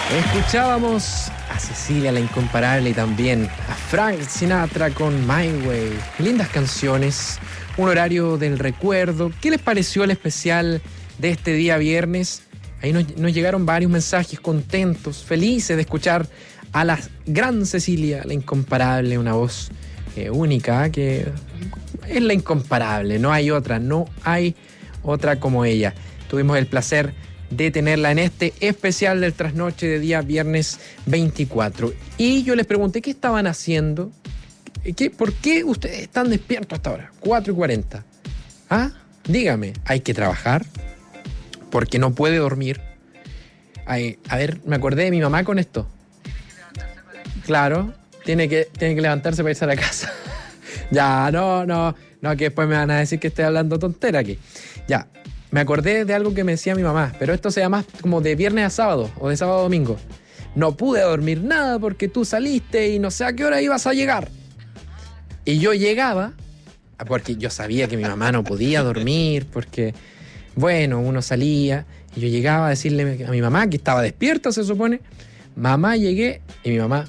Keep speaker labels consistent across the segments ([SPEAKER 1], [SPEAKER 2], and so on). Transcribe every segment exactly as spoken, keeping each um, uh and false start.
[SPEAKER 1] Escuchábamos a Cecilia la Incomparable y también a Frank Sinatra con My Way. Lindas canciones, un horario del recuerdo. ¿Qué les pareció el especial de este día viernes? Ahí nos, nos llegaron varios mensajes contentos, felices de escuchar a la gran Cecilia la Incomparable, una voz eh, única, que es la incomparable, no hay otra, no hay otra como ella. Tuvimos el placer de tenerla en este especial del trasnoche de día viernes veinticuatro. Y yo les pregunté qué estaban haciendo, ¿Qué, ¿por qué ustedes están despiertos hasta ahora? cuatro y cuarenta. ¿Ah? Dígame, ¿hay que trabajar? Porque no puede dormir. Ay, a ver, me acordé de mi mamá con esto. Claro, tiene que, tiene que levantarse para irse a la casa. Ya, no, no, no, que después me van a decir que estoy hablando tontera aquí. Ya. Me acordé de algo que me decía mi mamá, pero esto se llama como de viernes a sábado o de sábado a domingo. No pude dormir nada porque tú saliste y no sé a qué hora ibas a llegar. Y yo llegaba, porque yo sabía que mi mamá no podía dormir, porque, bueno, uno salía y yo llegaba a decirle a mi mamá que estaba despierta, se supone. Mamá, llegué y mi mamá...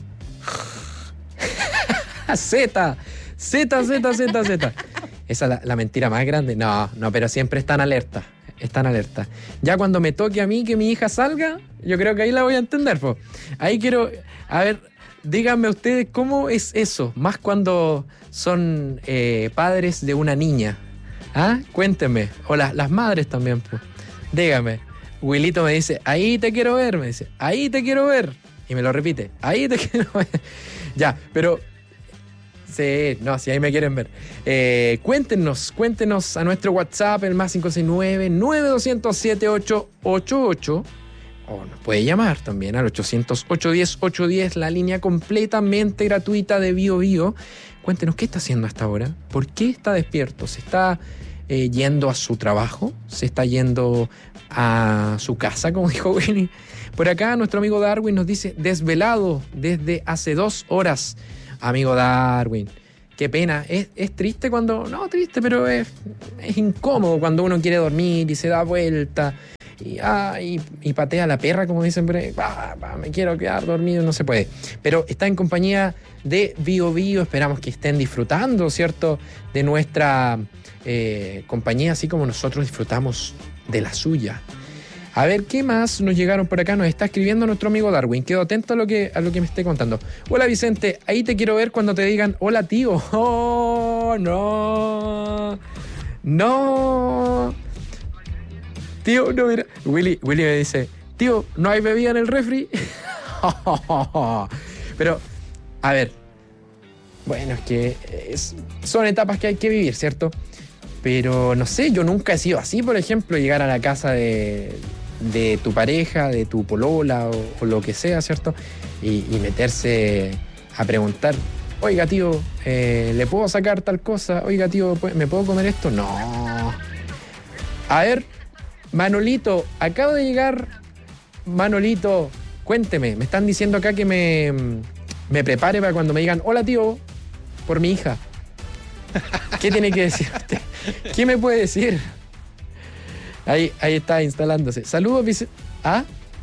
[SPEAKER 1] Z, Z, Z, Z, Z. Esa es la, la mentira más grande. No, no, pero siempre están alerta. Están alerta. Ya cuando me toque a mí que mi hija salga, yo creo que ahí la voy a entender, po. Ahí quiero... A ver, díganme ustedes cómo es eso. Más cuando son eh, padres de una niña. ¿Ah? Cuéntenme. O la, las madres también, po. Dígame. Wilito me dice, ahí te quiero ver. Me dice, ahí te quiero ver. Y me lo repite, ahí te quiero ver. Ya, pero... Sí, no, si ahí me quieren ver. Eh, cuéntenos, cuéntenos a nuestro WhatsApp, el más cinco seis nueve, nueve dos cero cero, siete ocho ocho ocho. O nos puede llamar también al ochocientos, ochocientos diez, ochocientos diez, la línea completamente gratuita de Bio Bio. Cuéntenos qué está haciendo hasta ahora. ¿Por qué está despierto? ¿Se está eh, yendo a su trabajo? ¿Se está yendo a su casa, como dijo Winnie? Por acá nuestro amigo Darwin nos dice, desvelado desde hace dos horas. Amigo Darwin, qué pena. Es, es triste cuando... No triste, pero es, es incómodo cuando uno quiere dormir y se da vuelta y, ah, y, y patea a la perra, como dicen. Ah, me quiero quedar dormido, no se puede. Pero está en compañía de Bio Bio. Esperamos que estén disfrutando, ¿cierto?, de nuestra eh, compañía, así como nosotros disfrutamos de la suya. A ver, ¿qué más nos llegaron por acá? Nos está escribiendo nuestro amigo Darwin. Quedo atento a lo que, a lo que me esté contando. Hola, Vicente. Ahí te quiero ver cuando te digan, hola, tío. Oh, no. No. Tío, no, mira. Willy, Willy me dice, tío, ¿no hay bebida en el refri? Pero, a ver. Bueno, es que es, son etapas que hay que vivir, ¿cierto? Pero, no sé, yo nunca he sido así, por ejemplo, llegar a la casa de... de tu pareja, de tu polola o, o lo que sea, ¿cierto? Y, y meterse a preguntar, oiga, tío, eh, ¿le puedo sacar tal cosa? Oiga, tío, ¿me puedo comer esto? No. A ver, Manolito, acabo de llegar. Manolito, cuénteme, me están diciendo acá que me, me prepare para cuando me digan, hola, tío, por mi hija. ¿Qué tiene que decir usted? ¿Qué me puede decir? Ahí, ahí está instalándose. Saludos, Vicente. ¿Ah?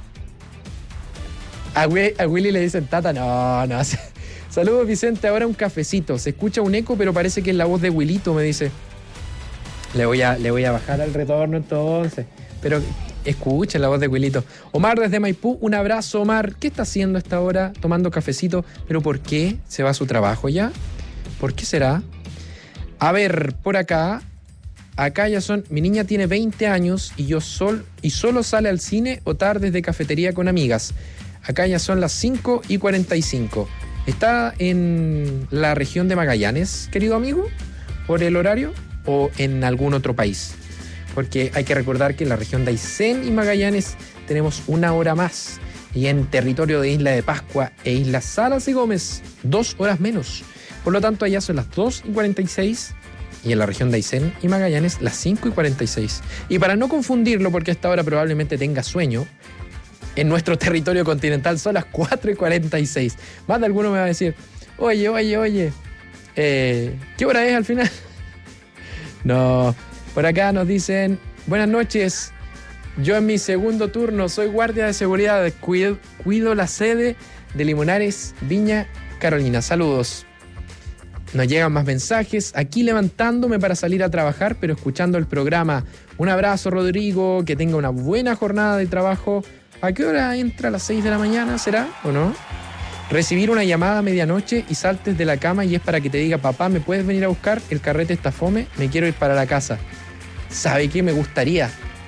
[SPEAKER 1] A, Will, a Willy le dicen tata. No, no. Saludos, Vicente. Ahora un cafecito. Se escucha un eco, pero parece que es la voz de Wilito, me dice. Le voy a, le voy a bajar al retorno entonces. Pero escuchen la voz de Wilito. Omar desde Maipú. Un abrazo, Omar. ¿Qué está haciendo a esta hora? Tomando cafecito. ¿Pero por qué? ¿Se va a su trabajo ya? ¿Por qué será? A ver, por acá... Acá ya son, mi niña tiene veinte años y yo sol, y solo sale al cine o tardes de cafetería con amigas. Acá ya son las cinco y cuarenta y cinco. ¿Está en la región de Magallanes, querido amigo, por el horario, o en algún otro país? Porque hay que recordar que en la región de Aysén y Magallanes tenemos una hora más. Y en territorio de Isla de Pascua e Islas Salas y Gómez, dos horas menos. Por lo tanto, allá son las dos y cuarenta y seis. Y en la región de Aysén y Magallanes, las cinco y cuarenta y seis. Y para no confundirlo, porque a esta hora probablemente tenga sueño, en nuestro territorio continental son las cuatro y cuarenta y seis. Más de alguno me va a decir, oye, oye, oye, eh, ¿qué hora es al final? No, por acá nos dicen, buenas noches, Yo en mi segundo turno soy guardia de seguridad, cuido, cuido la sede de Limonares, Viña Carolina. Saludos. Nos llegan más mensajes, aquí levantándome para salir a trabajar, pero escuchando el programa. Un abrazo, Rodrigo, que tenga una buena jornada de trabajo. ¿A qué hora entra? ¿A las seis de la mañana será o no? Recibir una llamada a medianoche y saltes de la cama y es para que te diga, papá, ¿me puedes venir a buscar? El carrete está fome, me quiero ir para la casa. ¿Sabe qué? Me gustaría.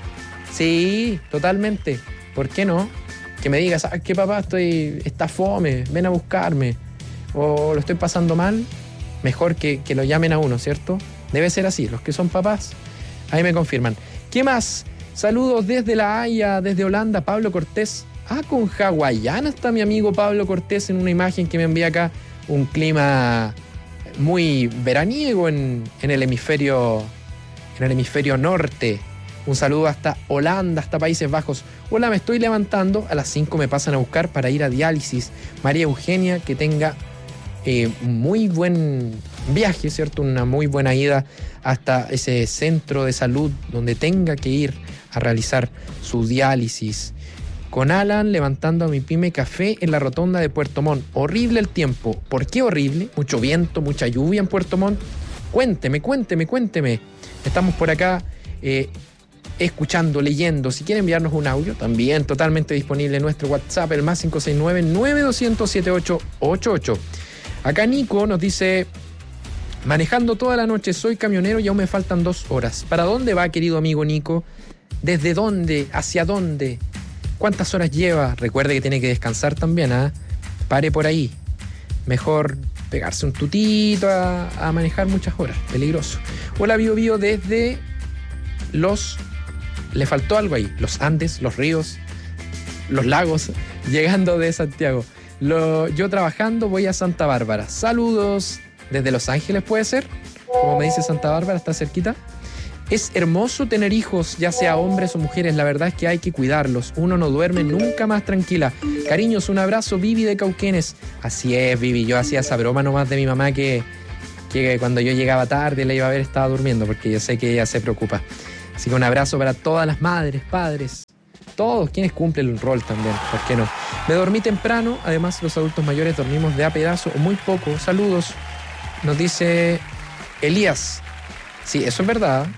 [SPEAKER 1] Sí, totalmente. ¿Por qué no? Que me digas, ¿sabes qué, papá? Estoy, está fome, ven a buscarme. O lo estoy pasando mal. Mejor que, que lo llamen a uno, ¿cierto? Debe ser así. Los que son papás, ahí me confirman. ¿Qué más? Saludos desde La Haya, desde Holanda, Pablo Cortés. Ah, con hawaiana está mi amigo Pablo Cortés en una imagen que me envía acá. Un clima muy veraniego en, en el hemisferio, en el hemisferio norte. Un saludo hasta Holanda, hasta Países Bajos. Hola, me estoy levantando. A las cinco me pasan a buscar para ir a diálisis. María Eugenia, que tenga eh, muy buen viaje, ¿cierto? Una muy buena ida hasta ese centro de salud donde tenga que ir a realizar su diálisis. Con Alan levantando a mi pyme café en la rotonda de Puerto Montt. Horrible el tiempo. ¿Por qué horrible? Mucho viento, mucha lluvia en Puerto Montt. Cuénteme, cuénteme, cuénteme. Estamos por acá eh, escuchando, leyendo. Si quiere enviarnos un audio, también totalmente disponible en nuestro WhatsApp, el más cinco seis nueve, nueve dos cero cero, siete ocho ocho ocho. Acá Nico nos dice: manejando toda la noche, soy camionero y aún me faltan dos horas. ¿Para dónde va, querido amigo Nico? ¿Desde dónde? ¿Hacia dónde? ¿Cuántas horas lleva? Recuerde que tiene que descansar también, ¿ah? ¿eh? Pare por ahí. Mejor pegarse un tutito a, a manejar muchas horas. Peligroso. Hola, Bio Bio, desde los... Le faltó algo ahí. Los Andes, los ríos, los lagos, llegando de Santiago. Lo, yo trabajando voy a Santa Bárbara. Saludos. Desde Los Ángeles, ¿puede ser? Como me dice Santa Bárbara, está cerquita. Es hermoso tener hijos, ya sea hombres o mujeres. La verdad es que hay que cuidarlos. Uno no duerme nunca más tranquila. Cariños, un abrazo, Vivi de Cauquenes. Así es, Vivi. Yo hacía esa broma nomás de mi mamá que, que cuando yo llegaba tarde la iba a ver, estaba durmiendo, porque yo sé que ella se preocupa. Así que un abrazo para todas las madres, padres, todos quienes cumplen el rol también. ¿Por qué no? Me dormí temprano. Además, los adultos mayores dormimos de a pedazo o muy poco. Saludos. Nos dice Elías. Sí, eso es verdad.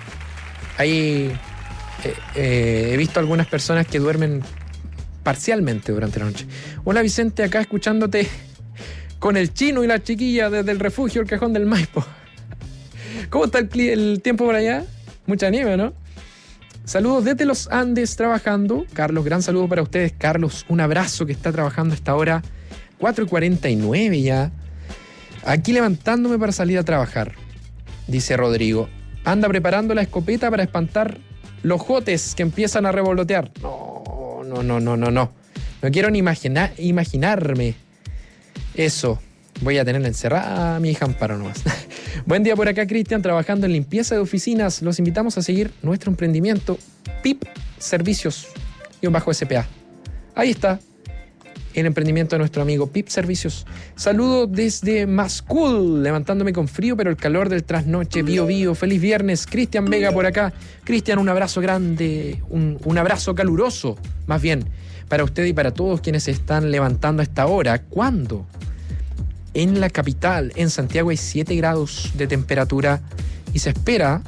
[SPEAKER 1] Ahí eh, eh, he visto algunas personas que duermen parcialmente durante la noche. Hola, Vicente, acá escuchándote con el chino y la chiquilla desde el refugio, el Cajón del Maipo. ¿Cómo está el, el tiempo por allá? Mucha nieve, ¿no? Saludos desde los Andes trabajando. Carlos, gran saludo para ustedes. Carlos, un abrazo, que está trabajando a esta hora. cuatro y cuarenta y nueve ya. Aquí levantándome para salir a trabajar, dice Rodrigo. Anda preparando la escopeta para espantar los jotes que empiezan a revolotear. No, no, no, no, no, no. No quiero ni imagina, imaginarme eso. Voy a tenerla encerrada a mi hija Amparo nomás. Buen día por acá, Cristian, trabajando en limpieza de oficinas. Los invitamos a seguir nuestro emprendimiento P I P Servicios y un bajo S P A. Ahí está el emprendimiento de nuestro amigo P I P Servicios. Saludo desde Mascul, levantándome con frío, pero el calor del trasnoche. Bio Bio, feliz viernes. Cristian Vega por acá. Cristian, un abrazo grande, un, un abrazo caluroso, más bien, para usted y para todos quienes se están levantando a esta hora. ¿Cuándo? En la capital, en Santiago, hay siete grados de temperatura y se espera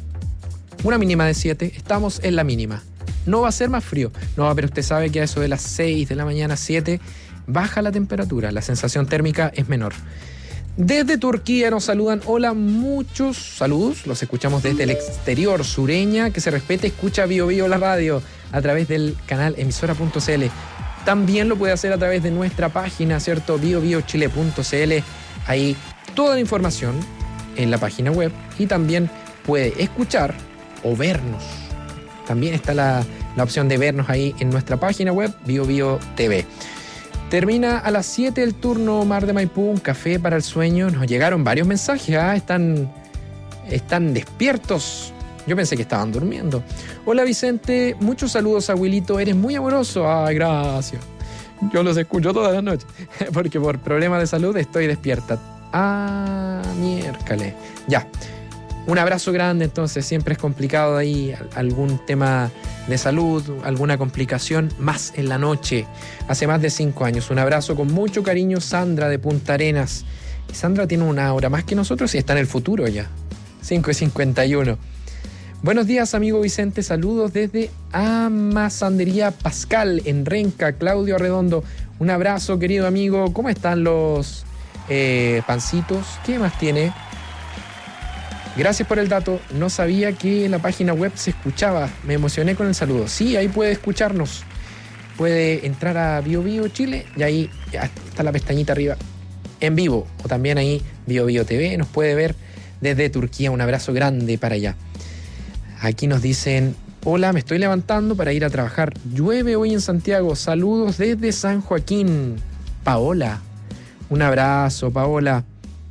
[SPEAKER 1] una mínima de siete. Estamos en la mínima. No va a ser más frío. No, pero usted sabe que a eso de las seis de la mañana, siete, baja la temperatura. La sensación térmica es menor. Desde Turquía nos saludan. Hola, muchos saludos. Los escuchamos desde el exterior. Sureña, que se respete, escucha Bio Bio la radio a través del canal emisora punto c l. También lo puede hacer a través de nuestra página, ¿cierto? bio bio chile punto c l. Ahí toda la información en la página web y también puede escuchar o vernos. También está la, la opción de vernos ahí en nuestra página web, Bio Bio T V. Termina a las siete el turno Mar de Maipú, un café para el sueño. Nos llegaron varios mensajes, ¿ah? Están, están despiertos. Yo pensé que estaban durmiendo. Hola, Vicente, muchos saludos, abuelito. Eres muy amoroso. Ay, gracias. Yo los escucho todas las noches, porque por problemas de salud estoy despierta. Ah, miércoles. Ya. Un abrazo grande, entonces, siempre es complicado ahí algún tema de salud, alguna complicación, más en la noche. Hace más de cinco años. Un abrazo con mucho cariño, Sandra de Punta Arenas. Y Sandra tiene una hora más que nosotros y está en el futuro ya. cinco y cincuenta y uno. Buenos días, amigo Vicente. Saludos desde Amasandería Pascal en Renca, Claudio Arredondo. Un abrazo, querido amigo. ¿Cómo están los eh, pancitos? ¿Qué más tiene? Gracias por el dato. No sabía que en la página web se escuchaba. Me emocioné con el saludo. Sí, ahí puede escucharnos. Puede entrar a Bio Bio Chile y ahí está la pestañita arriba en vivo. O también ahí Bio Bio T V. Nos puede ver desde Turquía. Un abrazo grande para allá. Aquí nos dicen: hola, me estoy levantando para ir a trabajar. Llueve hoy en Santiago. Saludos desde San Joaquín. Paola. Un abrazo, Paola.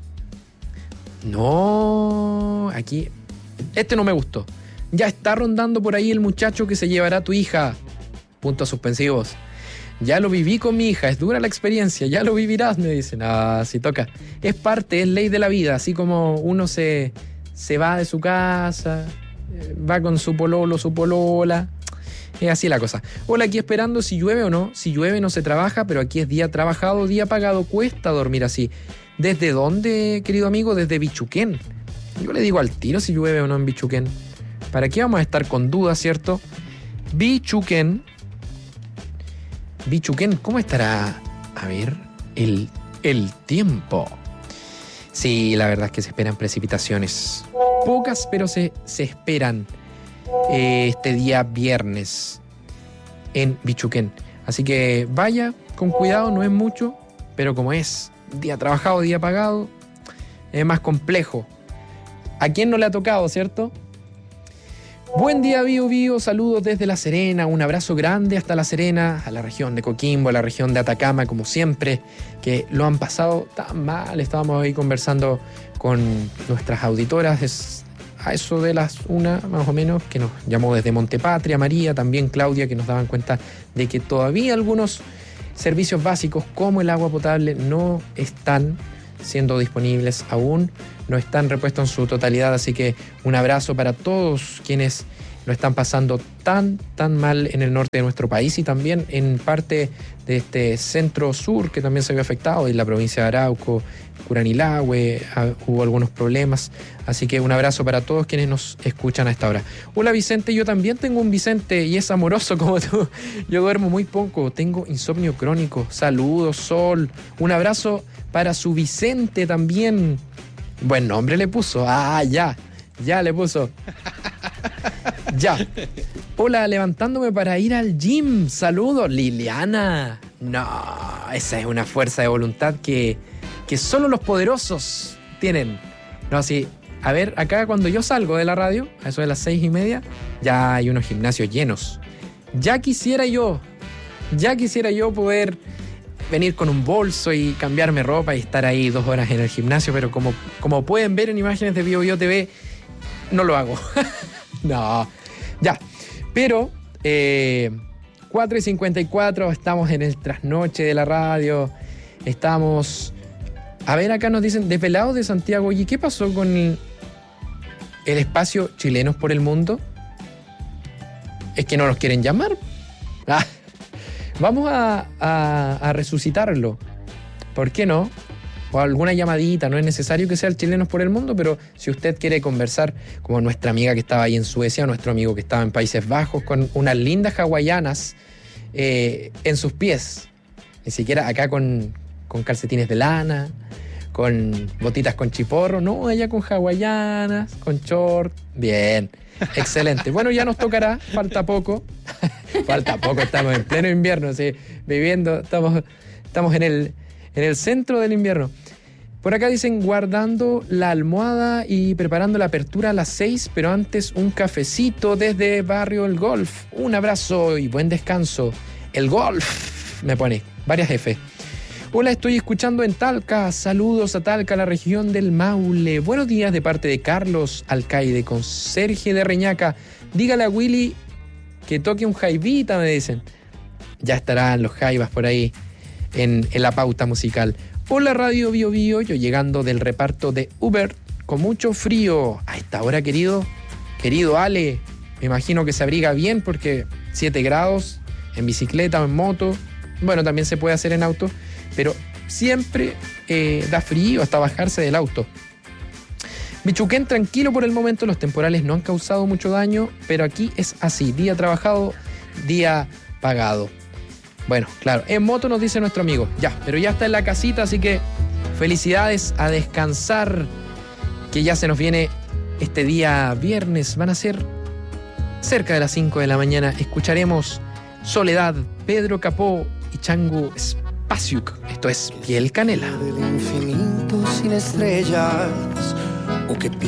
[SPEAKER 1] No, aquí... Este no me gustó. Ya está rondando por ahí el muchacho que se llevará a tu hija. Puntos suspensivos. Ya lo viví con mi hija. Es dura la experiencia. Ya lo vivirás, me dicen. Ah, sí toca. Es parte, es ley de la vida. Así como uno se, se va de su casa... va con su pololo, su polola. Es así la cosa. Hola, aquí esperando si llueve o no. Si llueve no se trabaja, pero aquí es día trabajado, día pagado. Cuesta dormir así. ¿Desde dónde, querido amigo? Desde Bichuquén. Yo le digo al tiro si llueve o no en Bichuquén. ¿Para qué vamos a estar con dudas, cierto? Bichuquén. Bichuquén, ¿cómo estará? A ver, el, el tiempo. Sí, la verdad es que se esperan precipitaciones. Pocas, pero se, se esperan eh, este día viernes en Bichuquén. Así que vaya con cuidado, no es mucho, pero como es día trabajado, día pagado, es más complejo. ¿A quién no le ha tocado, cierto? Buen día, Bio Bio. Saludos desde La Serena. Un abrazo grande hasta La Serena, a la región de Coquimbo, a la región de Atacama, como siempre, que lo han pasado tan mal. Estábamos ahí conversando con nuestras auditoras es a eso de las una, más o menos, que nos llamó desde Montepatria, María, también Claudia, que nos daban cuenta de que todavía algunos servicios básicos como el agua potable no están siendo disponibles aún, no están repuestos en su totalidad, así que un abrazo para todos quienes lo están pasando tan, tan mal en el norte de nuestro país y también en parte de este centro-sur que también se vio afectado, en la provincia de Arauco, Curanilahue, hubo algunos problemas, así que un abrazo para todos quienes nos escuchan a esta hora. Hola Vicente, yo también tengo un Vicente y es amoroso como tú. Yo duermo muy poco, tengo insomnio crónico. Saludos, Sol. Un abrazo para su Vicente también. Buen nombre le puso. Ah, ya, ya le puso. Ya. Hola, levantándome para ir al gym. Saludos, Liliana. No, esa es una fuerza de voluntad que, que solo los poderosos tienen. No, así, a ver, acá cuando yo salgo de la radio, a eso de las seis y media, ya hay unos gimnasios llenos. Ya quisiera yo, ya quisiera yo poder venir con un bolso y cambiarme ropa y estar ahí dos horas en el gimnasio, pero como, como pueden ver en imágenes de Bio Bio T V, no lo hago. No, ya. Pero, eh, cuatro y cincuenta y cuatro, estamos en el trasnoche de la radio. Estamos... A ver, acá nos dicen, desvelados de Santiago. Oye, ¿qué pasó con el, el espacio Chilenos por el Mundo? ¿Es que no los quieren llamar? Ah, vamos a, a, a resucitarlo. ¿Por qué no? O alguna llamadita, no es necesario que sea el Chilenos por el Mundo, pero si usted quiere conversar, como nuestra amiga que estaba ahí en Suecia, nuestro amigo que estaba en Países Bajos, con unas lindas hawaianas eh, en sus pies, ni siquiera acá con, con calcetines de lana, con botitas con chiporro, no, allá con hawaianas, con short, bien, excelente. Bueno, ya nos tocará, falta poco, falta poco, estamos en pleno invierno, sí, viviendo, estamos, estamos en el... en el centro del invierno. Por acá dicen, guardando la almohada y preparando la apertura a las seis, pero antes un cafecito desde Barrio El Golf. Un abrazo y buen descanso. El Golf, me pone, varias F. Hola, estoy escuchando en Talca. Saludos a Talca, la región del Maule. Buenos días de parte de Carlos Alcaide, conserje de Reñaca. Dígale a Willy que toque un jaivita, me dicen. Ya estarán los jaivas por ahí En, en la pauta musical. Hola Radio Bio Bio, yo llegando del reparto de Uber con mucho frío. A esta hora, querido, querido Ale, me imagino que se abriga bien porque siete grados en bicicleta o en moto. Bueno, también se puede hacer en auto, pero siempre eh, da frío hasta bajarse del auto. Bichuquén, tranquilo por el momento, los temporales no han causado mucho daño, pero aquí es así, día trabajado, día pagado. Bueno, claro, en moto nos dice nuestro amigo, ya, pero ya está en la casita, así que felicidades, a descansar, que ya se nos viene este día viernes, van a ser cerca de las cinco de la mañana, escucharemos Soledad, Pedro Capó y Chango Spasiuk, esto es Piel Canela.
[SPEAKER 2] Del infinito sin estrellas, o que